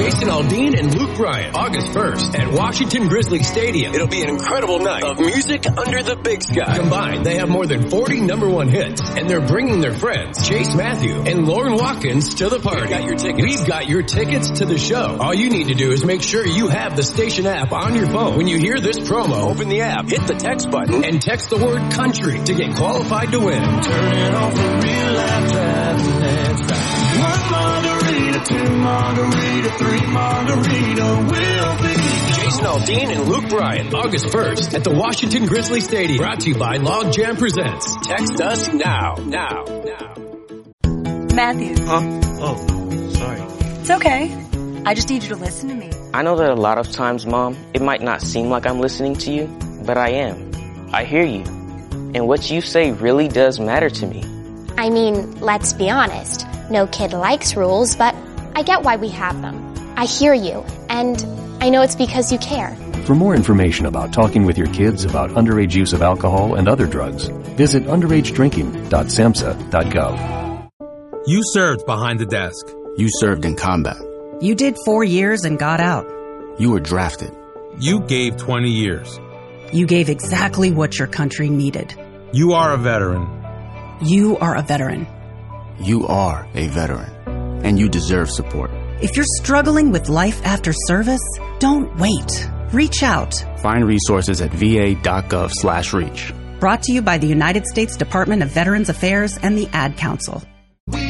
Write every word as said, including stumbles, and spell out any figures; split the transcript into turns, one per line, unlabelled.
Jason Aldean and Luke Bryan, August first at Washington Grizzly Stadium. It'll be an incredible night of music under the big sky. Combined, they have more than forty number one hits, and they're bringing their friends, Chase Matthew and Lauren Watkins, to the party. We've got your tickets. We've got your tickets to the show. All you need to do is make sure you have the station app on your phone. When you hear this promo, open the app, hit the text button, and text the word country to get qualified to win.
Turn it off for real life driving, that's right. One margarita, two margarita, three margarita will be.
Jason Aldean and Luke Bryan, August first at the Washington Grizzly Stadium. Brought to you by Log Jam Presents. Text us now, now, now.
Matthew.
Huh? Oh, sorry.
It's okay. I just need you to listen to me.
I know that a lot of times, Mom, it might not seem like I'm listening to you, but I am. I hear you. And what you say really does matter to me.
I mean, let's be honest. No kid likes rules, but I get why we have them. I hear you, and I know it's because you care.
For more information about talking with your kids about underage use of alcohol and other drugs, visit underage drinking dot samhsa dot gov.
You served behind the desk.
You served in combat.
You did four years and got out.
You were drafted.
You gave twenty years.
You gave exactly what your country needed.
You are a veteran.
You are a veteran.
You are a veteran. And you deserve support.
If you're struggling with life after service, don't wait. Reach out.
Find resources at va.gov slash reach.
Brought to you by the United States Department of Veterans Affairs and the Ad Council.